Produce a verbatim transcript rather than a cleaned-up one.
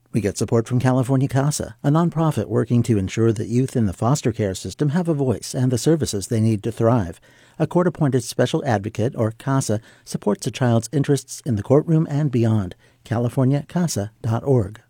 We get support from California CASA, a nonprofit working to ensure that youth in the foster care system have a voice and the services they need to thrive. A court-appointed special advocate, or CASA, supports a child's interests in the courtroom and beyond. california casa dot org.